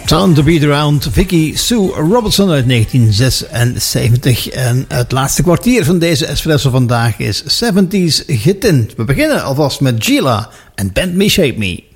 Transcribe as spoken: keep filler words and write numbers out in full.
Turn the Beat Around, Vicky Sue Robertson uit negentien zesenzeventig. En het laatste kwartier van deze Espresso vandaag is zeventies getint. We beginnen alvast met Gila en Bend Me Shape Me.